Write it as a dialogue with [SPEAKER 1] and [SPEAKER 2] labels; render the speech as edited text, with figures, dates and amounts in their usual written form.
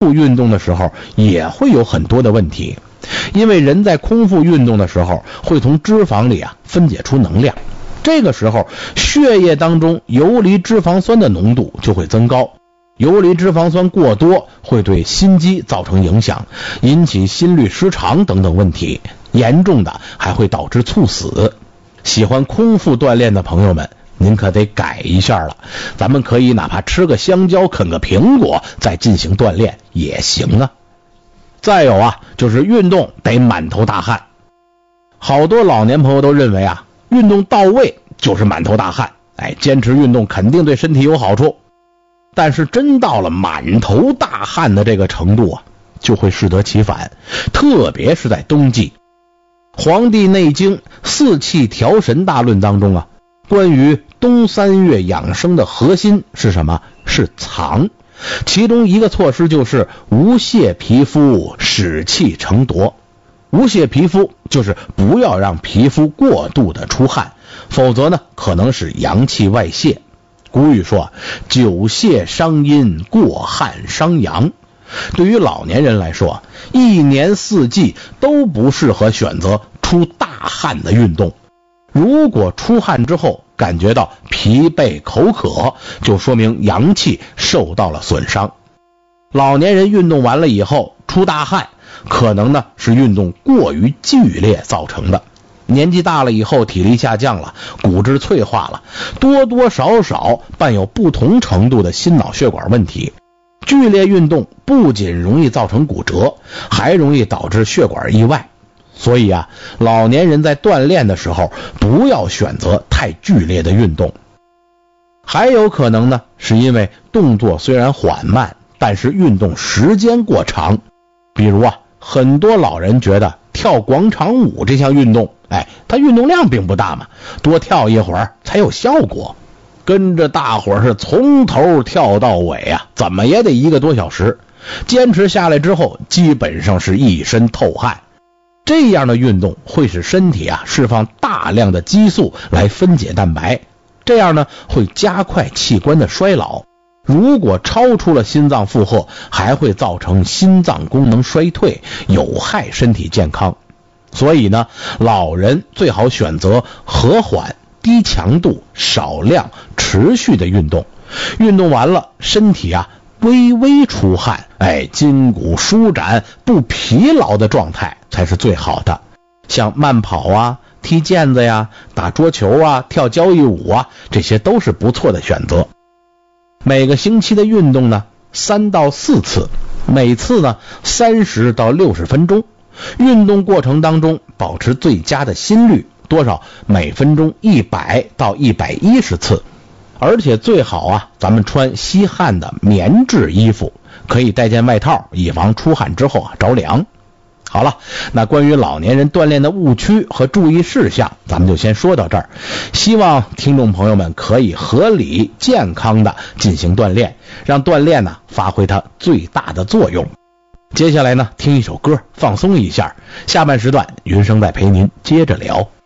[SPEAKER 1] 腹运动的时候也会有很多的问题，因为人在空腹运动的时候会从脂肪里分解出能量，这个时候血液当中游离脂肪酸的浓度就会增高，游离脂肪酸过多会对心肌造成影响，引起心律失常等等问题，严重的还会导致猝死。喜欢空腹锻炼的朋友们，您可得改一下了，咱们可以哪怕吃个香蕉啃个苹果再进行锻炼也行啊。再有就是运动得满头大汗，好多老年朋友都认为运动到位就是满头大汗，坚持运动肯定对身体有好处，但是真到了满头大汗的这个程度就会适得其反，特别是在冬季。黄帝内经四气调神大论当中关于冬3月养生的核心是什么？是藏。其中一个措施就是无泄皮肤，使气成夺。无泄皮肤就是不要让皮肤过度的出汗，否则呢可能使阳气外泄。古语说久泄伤阴，过汗伤阳。对于老年人来说，一年四季都不适合选择出大汗的运动。如果出汗之后感觉到疲惫口渴，就说明阳气受到了损伤。老年人运动完了以后出大汗，可能呢是运动过于剧烈造成的。年纪大了以后体力下降了，骨质脆化了，多多少少伴有不同程度的心脑血管问题。剧烈运动不仅容易造成骨折，还容易导致血管意外。所以老年人在锻炼的时候不要选择太剧烈的运动。还有可能呢是因为动作虽然缓慢，但是运动时间过长。比如很多老人觉得跳广场舞这项运动它运动量并不大嘛，多跳一会儿才有效果。跟着大伙儿是从头跳到尾怎么也得1个多小时，坚持下来之后基本上是一身透汗。这样的运动会使身体释放大量的激素来分解蛋白，这样呢会加快器官的衰老，如果超出了心脏负荷，还会造成心脏功能衰退，有害身体健康。所以呢，老人最好选择和缓、低强度、少量、持续的运动。运动完了，身体微微出汗，筋骨舒展，不疲劳的状态才是最好的。像慢跑踢毽子打桌球跳交谊舞这些都是不错的选择。每个星期的运动呢3到4次，每次呢30到60分钟。运动过程当中保持最佳的心率，多少？每分钟100到110次。而且最好咱们穿吸汗的棉质衣服，可以带件外套，以防出汗之后着凉。好了，那关于老年人锻炼的误区和注意事项，咱们就先说到这儿。希望听众朋友们可以合理健康的进行锻炼，让锻炼呢发挥它最大的作用。接下来呢，听一首歌放松一下，下半时段云生再陪您接着聊。